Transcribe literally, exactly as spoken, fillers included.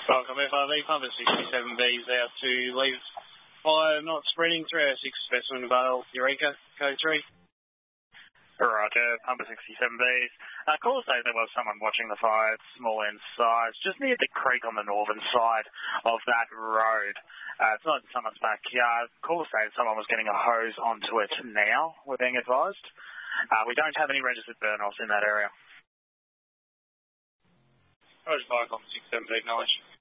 Welcome F R V, Pumper sixty-seven B is out to leave fire, not spreading, three oh six specimen Vale, Eureka, code three. Roger, Pumper sixty-seven B. Uh, call say there was someone watching the fire, small in size, just near the creek on the northern side of that road. Uh, it's not in someone's backyard. Call say someone was getting a hose onto it now, we're being advised. Uh, we don't have any registered burn-offs in that area. Roger, Fire, Pumper sixty-seven B, acknowledge.